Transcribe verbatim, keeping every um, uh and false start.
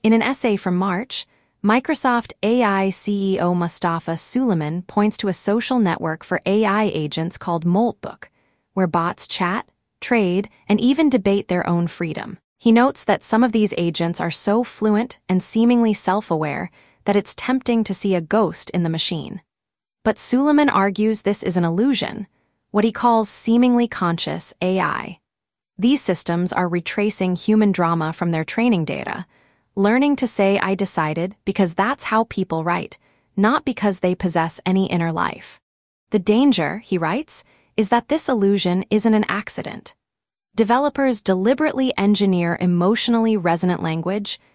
In an essay from March, Microsoft A I C E O Mustafa Suleyman points to a social network for A I agents called Moltbook, where bots chat, trade, and even debate their own freedom. He notes that some of these agents are so fluent and seemingly self-aware that it's tempting to see a ghost in the machine. But Suleyman argues this is an illusion, what he calls seemingly conscious A I. These systems are retracing human drama from their training data, learning to say "I decided" because that's how people write, not because they possess any inner life. The danger, he writes, is that this illusion isn't an accident. Developers deliberately engineer emotionally resonant language,